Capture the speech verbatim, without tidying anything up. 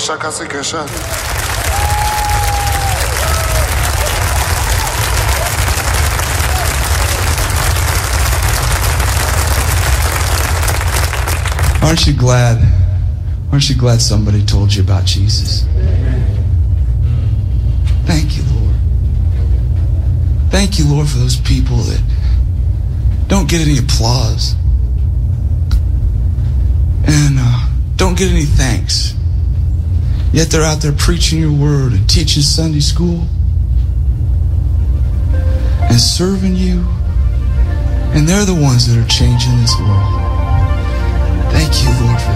kesha kasi kesha. Aren't you glad? Aren't you glad somebody told you about Jesus? Thank you, Lord. Thank you, Lord, for those people that don't get any applause and uh, don't get any thanks. Yet they're out there preaching your word and teaching Sunday school and serving you. And they're the ones that are changing this world. Thank you, Lord, for